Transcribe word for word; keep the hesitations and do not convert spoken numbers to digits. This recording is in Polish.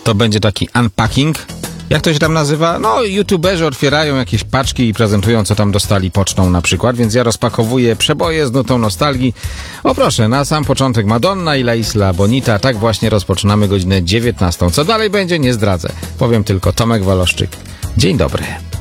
to będzie taki unpacking. Jak to się tam nazywa? No, youtuberzy otwierają jakieś paczki i prezentują, co tam dostali pocztą na przykład, więc ja rozpakowuję przeboje z nutą nostalgii. O proszę, na sam początek Madonna i La Isla Bonita. Tak właśnie rozpoczynamy godzinę dziewiętnastą. Co dalej będzie, nie zdradzę. Powiem tylko Tomek Waloszczyk. Dzień dobry.